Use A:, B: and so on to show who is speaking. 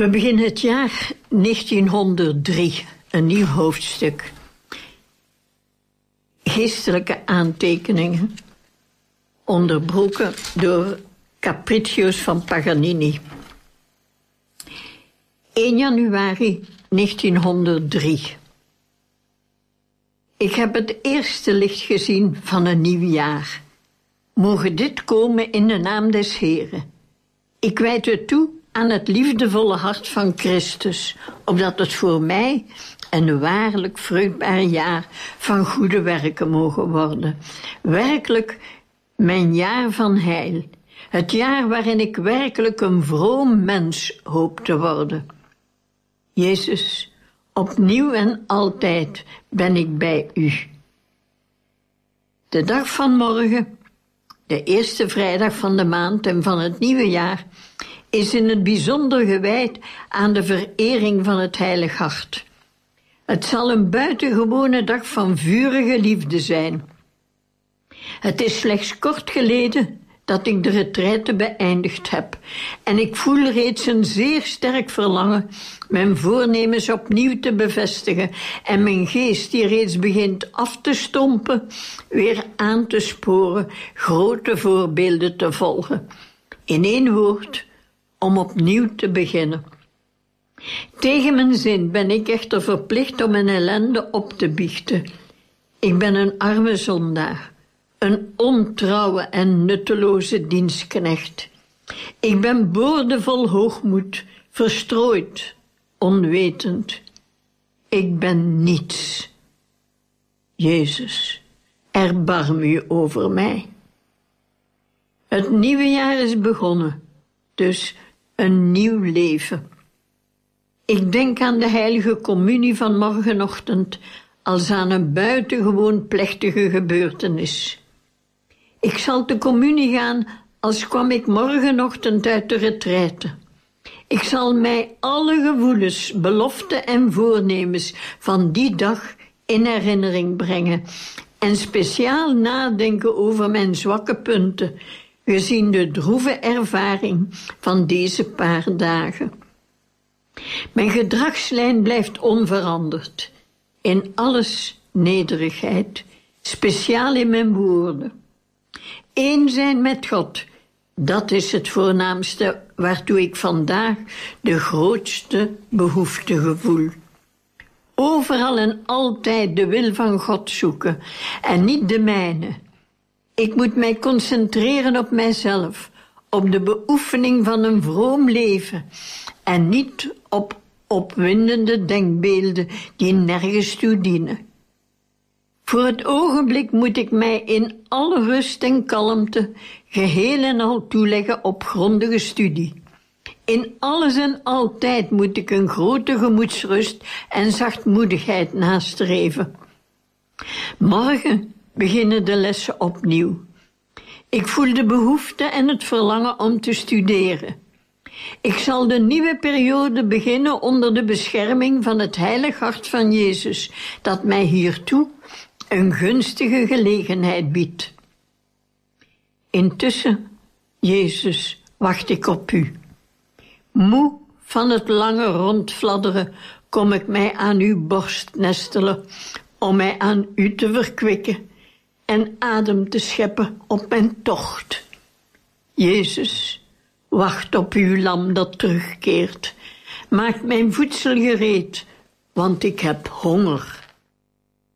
A: We beginnen het jaar 1903, een nieuw hoofdstuk. Geestelijke aantekeningen, onderbroken door Capriccios van Paganini. 1 januari 1903. Ik heb het eerste licht gezien van een nieuw jaar. Mogen dit komen in de naam des Heren. Ik wijd het toe aan het liefdevolle hart van Christus, opdat het voor mij een waarlijk vruchtbaar jaar van goede werken mogen worden. Werkelijk mijn jaar van heil. Het jaar waarin ik werkelijk een vroom mens hoop te worden. Jezus, opnieuw en altijd ben ik bij u. De dag van morgen, de eerste vrijdag van de maand en van het nieuwe jaar, is in het bijzonder gewijd aan de verering van het Heilig Hart. Het zal een buitengewone dag van vurige liefde zijn. Het is slechts kort geleden dat ik de retraite beëindigd heb en ik voel reeds een zeer sterk verlangen mijn voornemens opnieuw te bevestigen en mijn geest, die reeds begint af te stompen, weer aan te sporen grote voorbeelden te volgen. In 1 woord, om opnieuw te beginnen. Tegen mijn zin ben ik echter verplicht om mijn ellende op te biechten. Ik ben een arme zondaar, een ontrouwe en nutteloze dienstknecht. Ik ben boordevol hoogmoed, verstrooid, onwetend. Ik ben niets. Jezus, erbarm u over mij. Het nieuwe jaar is begonnen, dus een nieuw leven. Ik denk aan de heilige communie van morgenochtend als aan een buitengewoon plechtige gebeurtenis. Ik zal te communie gaan als kwam ik morgenochtend uit de retraite. Ik zal mij alle gevoelens, beloften en voornemens van die dag in herinnering brengen en speciaal nadenken over mijn zwakke punten, gezien de droeve ervaring van deze paar dagen. Mijn gedragslijn blijft onveranderd. In alles nederigheid, speciaal in mijn woorden. Eén zijn met God, dat is het voornaamste waartoe ik vandaag de grootste behoefte gevoel. Overal en altijd de wil van God zoeken en niet de mijne. Ik moet mij concentreren op mijzelf, op de beoefening van een vroom leven en niet op opwindende denkbeelden die nergens toe dienen. Voor het ogenblik moet ik mij in alle rust en kalmte geheel en al toeleggen op grondige studie. In alles en altijd moet ik een grote gemoedsrust en zachtmoedigheid nastreven. Morgen beginnen de lessen opnieuw. Ik voel de behoefte en het verlangen om te studeren. Ik zal de nieuwe periode beginnen onder de bescherming van het Heilig Hart van Jezus, dat mij hiertoe een gunstige gelegenheid biedt. Intussen, Jezus, wacht ik op u. Moe van het lange rondfladderen kom ik mij aan uw borst nestelen om mij aan u te verkwikken en adem te scheppen op mijn tocht. Jezus, wacht op uw lam dat terugkeert. Maak mijn voedsel gereed, want ik heb honger.